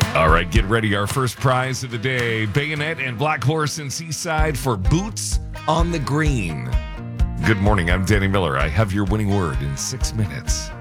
All right, get ready. Our first prize of the day, Bayonet and Black Horse in Seaside for Boots on the Green. Good morning. I'm Danny Miller. I have your winning word in 6 minutes.